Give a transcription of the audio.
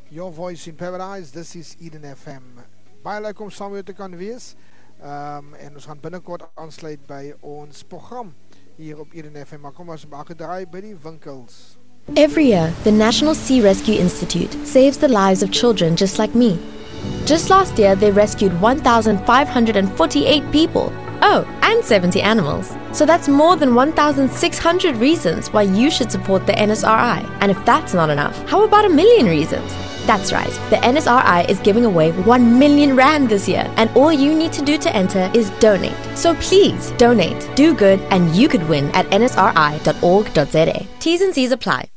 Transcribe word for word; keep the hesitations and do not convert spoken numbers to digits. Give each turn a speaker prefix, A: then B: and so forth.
A: Your Voice in Paradise, this is Eden F M. Baie leuk om saam met jou te kan wees. Um, en ons gaan binnenkort aansluit by ons program hier op Eden F M. Maar kom ons maak 'n draai by die winkels.
B: Every year, the National Sea Rescue Institute saves the lives of children just like me. Just last year, they rescued one thousand five hundred forty-eight people. Oh, and seventy animals. So that's more than one thousand six hundred reasons why you should support the N S R I. And if that's not enough, how about a million reasons? That's right, the N S R I is giving away one million rand this year, and all you need to do to enter is donate. So please, donate, do good, and you could win at n s r i dot org dot z a. T's and C's apply.